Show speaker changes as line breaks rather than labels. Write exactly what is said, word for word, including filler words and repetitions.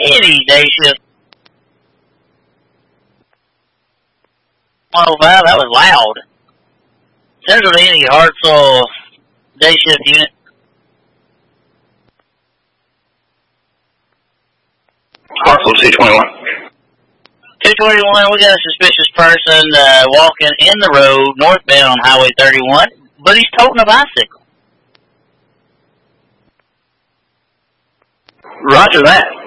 any day shift. one oh five, that was loud. Central to any Hartsville day shift unit.
Hartsville two twenty-one.
two twenty-one, we got a suspicious person uh, walking in the road northbound on Highway thirty-one, but he's toting a bicycle.
Roger that.